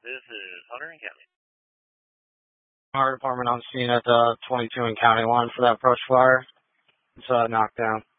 This is Hunter and County. Fire department on scene at the 22 and County line for that brush fire. It's knocked down.